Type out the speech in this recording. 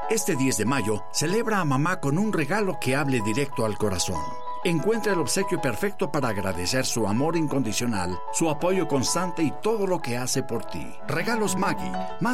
Este 10 de mayo, celebra a mamá con un regalo que hable directo al corazón. Encuentra el obsequio perfecto para agradecer su amor incondicional, su apoyo constante y todo lo que hace por ti. Regalos Maggi, más